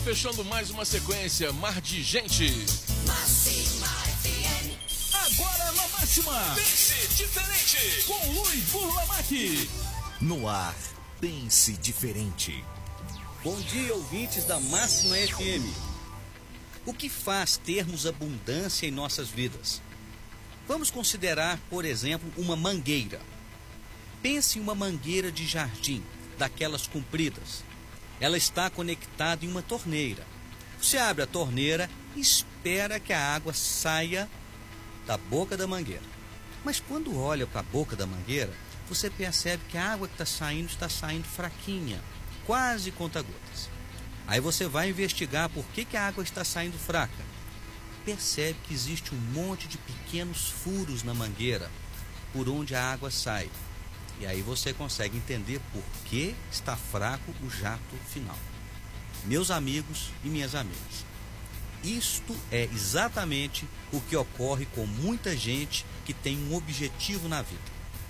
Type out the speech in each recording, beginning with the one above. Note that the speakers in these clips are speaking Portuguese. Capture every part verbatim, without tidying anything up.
Fechando mais uma sequência, Mar de Gente. Máxima F M. Agora na Máxima. Pense diferente. Com Luiz Burlamac. No ar, Pense Diferente. Bom dia, ouvintes da Máxima F M. O que faz termos abundância em nossas vidas? Vamos considerar, por exemplo, uma mangueira. Pense em uma mangueira de jardim, daquelas compridas. Ela está conectada em uma torneira. Você abre a torneira e espera que a água saia da boca da mangueira. Mas quando olha para a boca da mangueira, você percebe que a água que está saindo está saindo fraquinha, quase conta-gotas. Aí você vai investigar por que, que a água está saindo fraca. Percebe que existe um monte de pequenos furos na mangueira por onde a água sai. E aí você consegue entender por que está fraco o jato final. Meus amigos e minhas amigas, isto é exatamente o que ocorre com muita gente que tem um objetivo na vida.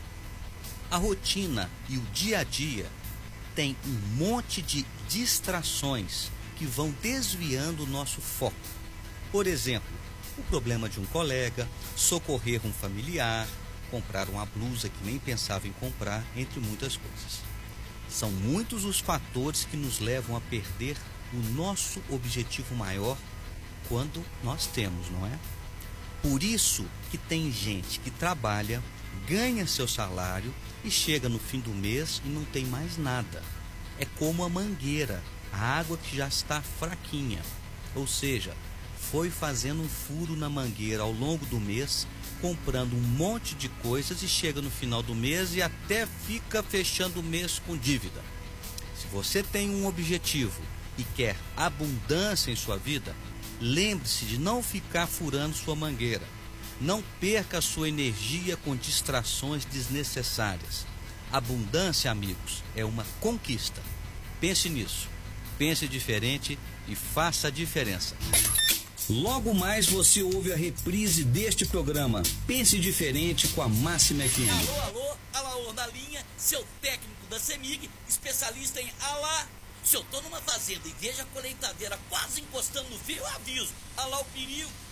A rotina e o dia a dia tem um monte de distrações que vão desviando o nosso foco. Por exemplo, o problema de um colega, socorrer um familiar, comprar uma blusa que nem pensava em comprar, entre muitas coisas. São muitos os fatores que nos levam a perder o nosso objetivo maior quando nós temos, não é? Por isso que tem gente que trabalha, ganha seu salário e chega no fim do mês e não tem mais nada. É como a mangueira, a água que já está fraquinha. Ou seja, foi fazendo um furo na mangueira ao longo do mês, comprando um monte de coisas e chega no final do mês e até fica fechando o mês com dívida. Se você tem um objetivo e quer abundância em sua vida, lembre-se de não ficar furando sua mangueira. Não perca a sua energia com distrações desnecessárias. Abundância, amigos, é uma conquista. Pense nisso. Pense diferente e faça a diferença. Logo mais você ouve a reprise deste programa. Pense diferente com a Máxima F M. Alô, alô, alô, na linha, seu técnico da CEMIG, especialista em alá. Se eu tô numa fazenda e vejo a colheitadeira quase encostando no fio, eu aviso. Alá o perigo.